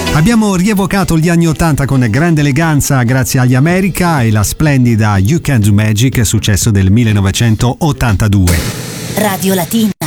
Abbiamo rievocato gli anni 80 con grande eleganza grazie agli America e la splendida You Can Do Magic, successo del 1982. Radio Latina.